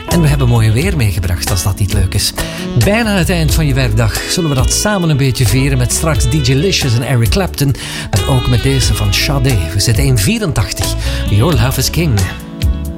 En we hebben mooi weer meegebracht, als dat niet leuk is. Bijna het eind van je werkdag zullen we dat samen een beetje vieren met straks DJ Licious en Eric Clapton. En ook met deze van Sade. We zitten in 84. Your Love is King.